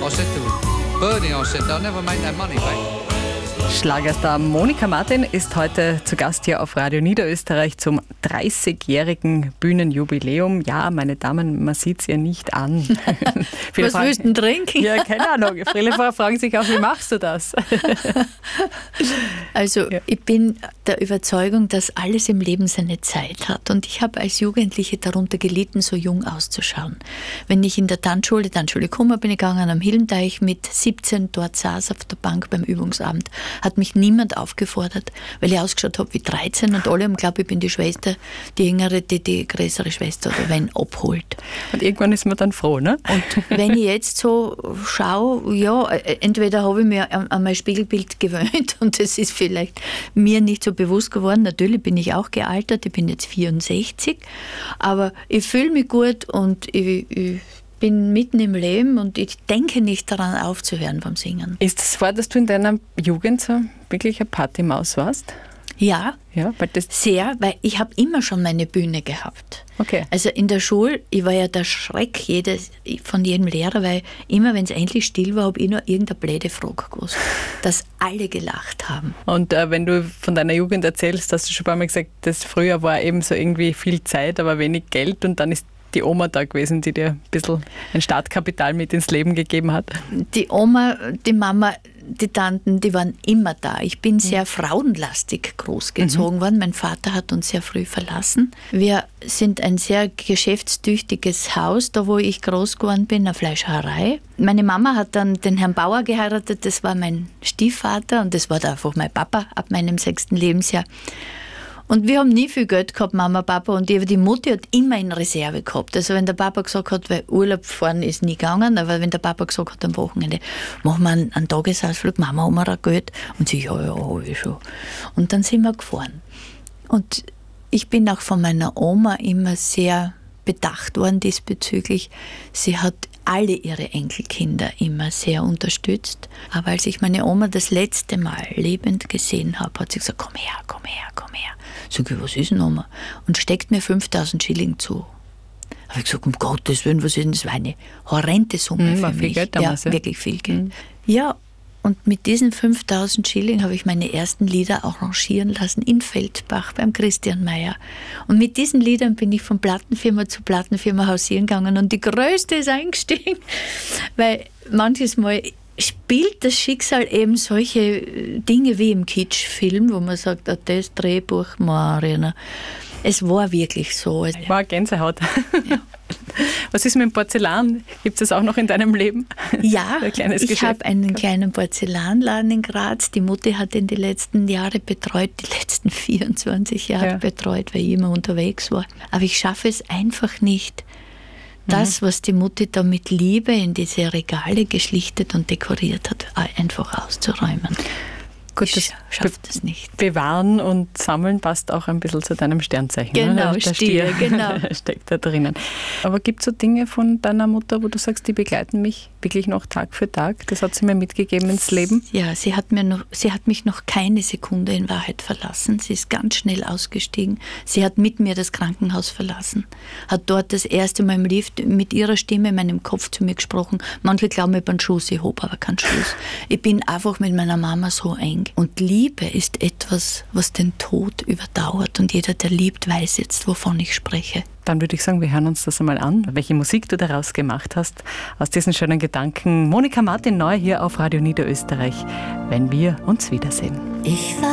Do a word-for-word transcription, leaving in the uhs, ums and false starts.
I said to Bernie, I said, they'll never make that money back. Schlagerstar Monika Martin ist heute zu Gast hier auf Radio Niederösterreich zum dreißigjährigen Bühnenjubiläum. Ja, meine Damen, man sieht es ihr nicht an. Was fragen, willst du denn trinken? Ja, keine Ahnung. Viele fragen sich auch, wie machst du das? Also Ja. ich bin der Überzeugung, dass alles im Leben seine Zeit hat. Und ich habe als Jugendliche darunter gelitten, so jung auszuschauen. Wenn ich in der Tanzschule, Tanzschule Kummer bin ich gegangen, am Hilmteich mit siebzehn dort saß auf der Bank beim Übungsabend, hat mich niemand aufgefordert, weil ich ausgeschaut habe wie dreizehn und alle haben geglaubt, ich bin die Schwester, die jüngere, die die größere Schwester oder wenn abholt. Und irgendwann ist man dann froh, ne? Und wenn ich jetzt so schaue, ja, entweder habe ich mir an mein Spiegelbild gewöhnt und es ist vielleicht mir nicht so bewusst geworden. Natürlich bin ich auch gealtert, ich bin jetzt vierundsechzig, aber ich fühle mich gut und ich, ich bin mitten im Leben und ich denke nicht daran aufzuhören vom Singen. Ist es vor, dass du in deiner Jugend so wirklich eine Partymaus warst? Ja, Ja, weil das. sehr, weil ich habe immer schon meine Bühne gehabt. Okay. Also in der Schule, ich war ja der Schreck jedes, von jedem Lehrer, weil immer, wenn es endlich still war, habe ich nur irgendeine blöde Frage gewusst, dass alle gelacht haben. Und äh, wenn du von deiner Jugend erzählst, hast du schon ein paar Mal gesagt, dass früher war eben so irgendwie viel Zeit, aber wenig Geld und dann ist die Oma da gewesen, die dir ein bisschen ein Startkapital mit ins Leben gegeben hat. Die Oma, die Mama, die Tanten, die waren immer da. Ich bin sehr frauenlastig großgezogen mhm. worden. Mein Vater hat uns sehr früh verlassen. Wir sind ein sehr geschäftstüchtiges Haus, da wo ich groß geworden bin, eine Fleischerei. Meine Mama hat dann den Herrn Bauer geheiratet, das war mein Stiefvater und das war da einfach mein Papa ab meinem sechsten Lebensjahr. Und wir haben nie viel Geld gehabt, Mama, Papa und ich, aber die Mutti hat immer in Reserve gehabt. Also wenn der Papa gesagt hat, weil Urlaub fahren ist nie gegangen, aber wenn der Papa gesagt hat am Wochenende, machen wir einen, einen Tagesausflug, Mama, haben wir auch Geld? Und sie, ja, ja, habe ich schon. Und dann sind wir gefahren. Und ich bin auch von meiner Oma immer sehr bedacht worden diesbezüglich. Sie hat alle ihre Enkelkinder immer sehr unterstützt. Aber als ich meine Oma das letzte Mal lebend gesehen habe, hat sie gesagt, komm her, komm her, komm her. Sag ich, was ist denn, Oma? Und steckt mir fünftausend Schilling zu. Habe ich gesagt, um Gottes Willen, was ist denn das? Das war eine horrende Summe Mhm, für war mich. viel Geld damals, ja, ja. wirklich viel Geld. Mhm. Ja, und mit diesen fünftausend Schilling habe ich meine ersten Lieder arrangieren lassen in Feldbach beim Christian Meyer. Und mit diesen Liedern bin ich von Plattenfirma zu Plattenfirma hausieren gegangen und die größte ist eingestiegen, weil manches Mal spielt das Schicksal eben solche Dinge wie im Kitschfilm, wo man sagt, ah, das Drehbuch, Marina. Es war wirklich so. War Gänsehaut. Ja. Was ist mit dem Porzellan? Gibt es das auch noch in deinem Leben? Ja, Ein kleines ich Geschäft. habe einen kleinen Porzellanladen in Graz. Die Mutti hat ihn die letzten Jahre betreut, die letzten vierundzwanzig Jahre Ja. betreut, weil ich immer unterwegs war. Aber ich schaffe es einfach nicht, das, was die Mutti da mit Liebe in diese Regale geschlichtet und dekoriert hat, einfach auszuräumen. Gut, ich das schaffe das nicht. Bewahren und Sammeln passt auch ein bisschen zu deinem Sternzeichen. Genau, ne? Der Stier, Stier genau. steckt da drinnen. Aber gibt es so Dinge von deiner Mutter, wo du sagst, die begleiten mich wirklich noch Tag für Tag? Das hat sie mir mitgegeben ins Leben. Ja, sie hat, mir noch, sie hat mich noch keine Sekunde in Wahrheit verlassen. Sie ist ganz schnell ausgestiegen. Sie hat mit mir das Krankenhaus verlassen. Hat dort das erste Mal im Lift mit ihrer Stimme in meinem Kopf zu mir gesprochen. Manche glauben, ich bin Schuss, ich habe aber keinen Schuss. Ich bin einfach mit meiner Mama so eng. Und Liebe ist etwas, was den Tod überdauert. Und jeder, der liebt, weiß jetzt, wovon ich spreche. Dann würde ich sagen, wir hören uns das einmal an, welche Musik du daraus gemacht hast. Aus diesen schönen Gedanken. Monika Martin neu hier auf Radio Niederösterreich, wenn wir uns wiedersehen. Ich war